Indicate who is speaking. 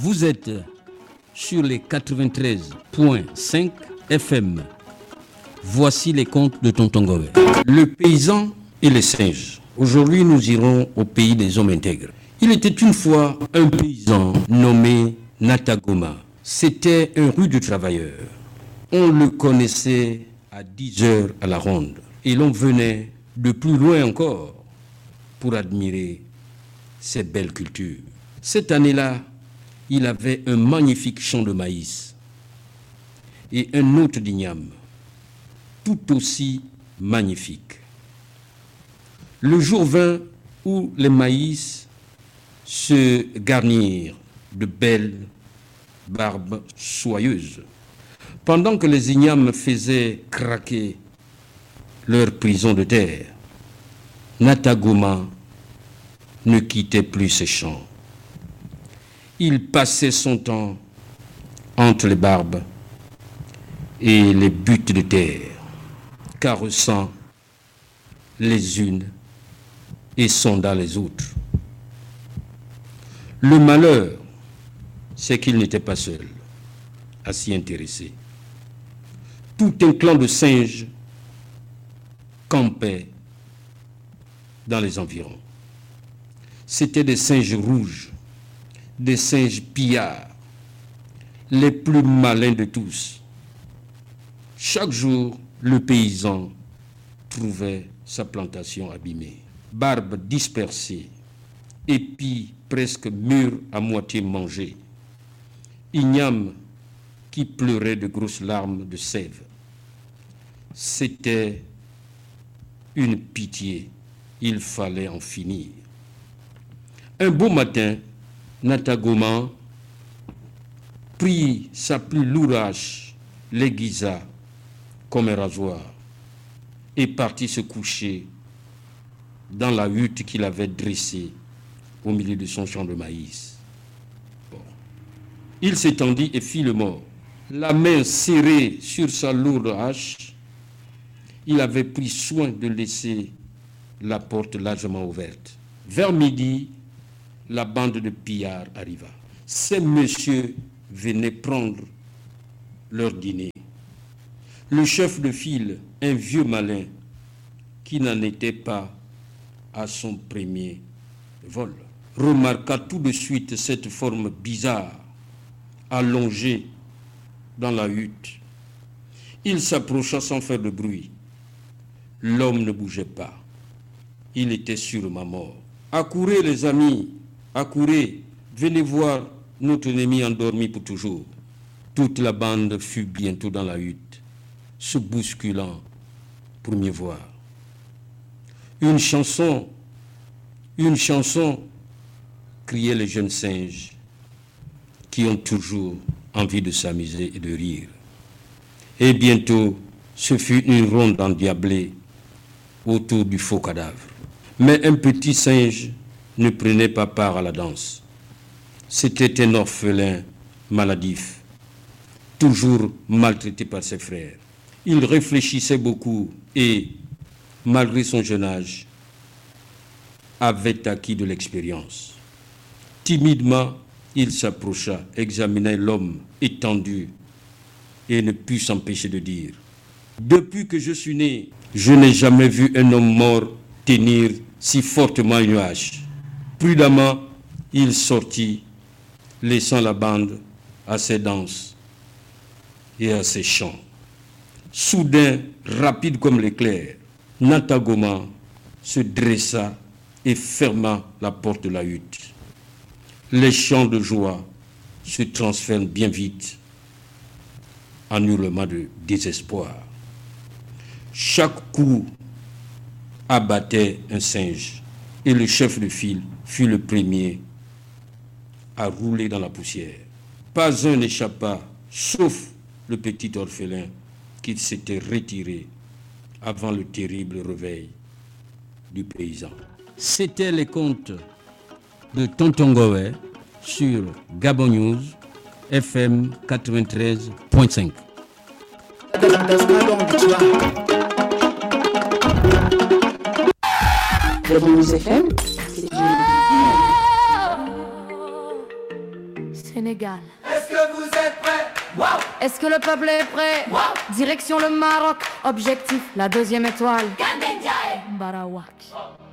Speaker 1: Vous êtes sur les 93.5 FM. Voici les contes de Tonton Gobé. Le paysan et les singes. Aujourd'hui, nous irons au pays des hommes intègres. Il était une fois un paysan nommé Natagoma. C'était un rude travailleur. On le connaissait à 10 heures à la ronde. Et l'on venait de plus loin encore pour admirer ses belles cultures. Cette année-là, il avait un magnifique champ de maïs et un autre d'igname, tout aussi magnifique. Le jour vint où les maïs se garnirent de belles barbes soyeuses, pendant que les ignames faisaient craquer leur prison de terre. Natagoma ne quittait plus ses champs. Il passait son temps entre les barbes et les buttes de terre, caressant les unes et sondant les autres. Le malheur, c'est qu'il n'était pas seul à s'y intéresser. Tout un clan de singes campait dans les environs. C'étaient des singes rouges, des singes pillards, les plus malins de tous. Chaque jour, le paysan trouvait sa plantation abîmée, barbes dispersées, épis presque mûrs à moitié mangés, ignames qui pleuraient de grosses larmes de sève. C'était une pitié, il fallait en finir. Un beau matin, Natagoma prit sa plus lourde hache, l'aiguisa comme un rasoir, et partit se coucher dans la hutte qu'il avait dressée au milieu de son champ de maïs. Bon. Il s'étendit et fit le mort. La main serrée sur sa lourde hache, il avait pris soin de laisser la porte largement ouverte. Vers midi, la bande de pillards arriva. Ces messieurs venaient prendre leur dîner. Le chef de file, un vieux malin, qui n'en était pas à son premier vol, remarqua tout de suite cette forme bizarre, allongée dans la hutte. Il s'approcha sans faire de bruit. L'homme ne bougeait pas. Il était sûrement mort. Accourez les amis, accourez, venez voir notre ennemi endormi pour toujours. Toute la bande fut bientôt dans la hutte, se bousculant pour mieux voir. Une chanson, criaient les jeunes singes qui ont toujours envie de s'amuser et de rire. Et bientôt, ce fut une ronde endiablée autour du faux cadavre. Mais un petit singe ne prenait pas part à la danse. C'était un orphelin maladif, toujours maltraité par ses frères. Il réfléchissait beaucoup et, malgré son jeune âge, avait acquis de l'expérience. Timidement, il s'approcha, examina l'homme étendu et ne put s'empêcher de dire : depuis que je suis né, je n'ai jamais vu un homme mort tenir si fortement une hache. Prudemment, il sortit, laissant la bande à ses danses et à ses chants. Soudain, rapide comme l'éclair, Natagoma se dressa et ferma la porte de la hutte. Les chants de joie se transforment bien vite en hurlements de désespoir. Chaque coup abattait un singe et le chef de file fut le premier à rouler dans la poussière. Pas un n'échappa, sauf le petit orphelin qui s'était retiré avant le terrible réveil du paysan. C'était les contes de Tonton Gobé sur Gabon News FM 93.5.
Speaker 2: Gabon News FM, Sénégal.
Speaker 3: Est-ce que vous êtes prêts? Wow!
Speaker 2: Est-ce que le peuple est prêt?
Speaker 3: Wow!
Speaker 2: Direction le Maroc, objectif la deuxième étoile.
Speaker 3: Gandenjae!
Speaker 2: Barawak.